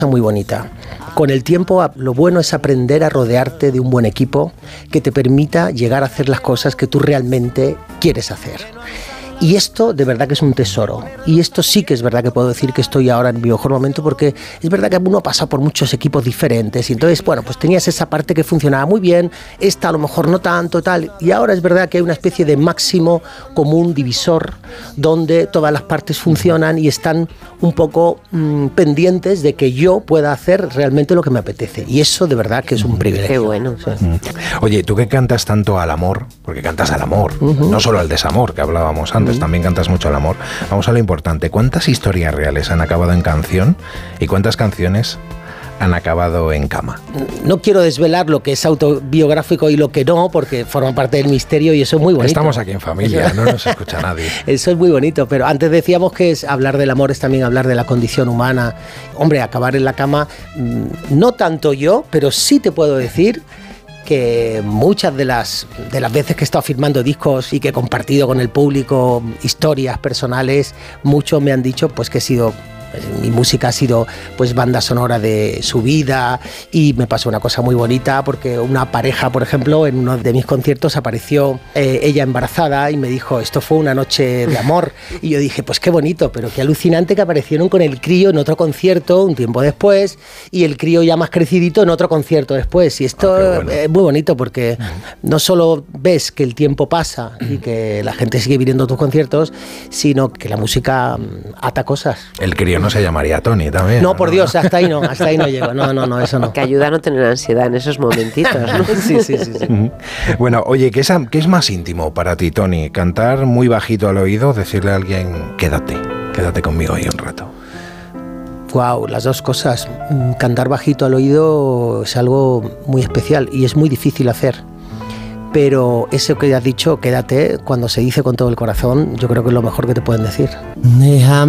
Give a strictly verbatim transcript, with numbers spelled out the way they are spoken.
muy bonita. Con el tiempo, lo bueno es aprender a rodearte de un buen equipo que te permita llegar a hacer las cosas que tú realmente quieres hacer. Y esto de verdad que es un tesoro. Y esto sí que es verdad que puedo decir que estoy ahora en mi mejor momento, porque es verdad que uno ha pasado por muchos equipos diferentes y entonces, bueno, pues tenías esa parte que funcionaba muy bien, esta a lo mejor no tanto, tal. Y ahora es verdad que hay una especie de máximo común divisor donde todas las partes funcionan y están un poco mmm, pendientes de que yo pueda hacer realmente lo que me apetece. Y eso de verdad que es un privilegio. Qué bueno. Sí. Oye, tú que cantas tanto al amor, porque cantas al amor, uh-huh. no solo al desamor que hablábamos antes, también cantas mucho al amor. Vamos a lo importante. ¿Cuántas historias reales han acabado en canción y cuántas canciones han acabado en cama? No quiero desvelar lo que es autobiográfico y lo que no, porque forma parte del misterio y eso es muy bonito. Estamos aquí en familia, no nos escucha nadie. Eso es muy bonito, pero antes decíamos que es hablar del amor es también hablar de la condición humana. Hombre, acabar en la cama, no tanto yo, pero sí te puedo decir que muchas de las, de las veces que he estado firmando discos y que he compartido con el público historias personales, muchos me han dicho pues que he sido... Mi música ha sido pues banda sonora de su vida y me pasó una cosa muy bonita porque una pareja, por ejemplo, en uno de mis conciertos apareció eh, ella embarazada y me dijo, esto fue una noche de amor. Y yo dije, pues qué bonito, pero qué alucinante que aparecieron con el crío en otro concierto un tiempo después y el crío ya más crecidito en otro concierto después. Y esto ah, bueno. es muy bonito porque no solo ves que el tiempo pasa y que la gente sigue viniendo a tus conciertos, sino que la música ata cosas. El crío no se llamaría Tony también. No, por ¿no? Dios, hasta ahí no, hasta ahí no llego. No, no, no, eso no. Que ayuda a no tener ansiedad en esos momentitos, ¿no? Sí, sí, sí, sí. Bueno, oye, ¿qué es, ¿qué es más íntimo para ti, Tony? ¿Cantar muy bajito al oído, decirle a alguien, quédate, quédate conmigo ahí un rato? Wow, las dos cosas. Cantar bajito al oído es algo muy especial y es muy difícil hacer. Pero eso que has dicho, quédate, cuando se dice con todo el corazón, yo creo que es lo mejor que te pueden decir. Déjame